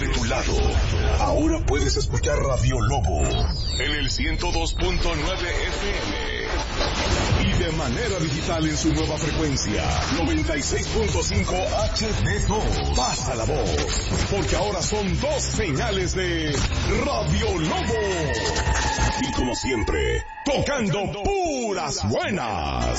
de tu lado. Ahora puedes escuchar Radio Lobo en el 102.9 FM. Y de manera digital en su nueva frecuencia, 96.5 HD2. Pasa la voz, porque ahora son 2 señales de Radio Lobo. Y como siempre, tocando puras buenas.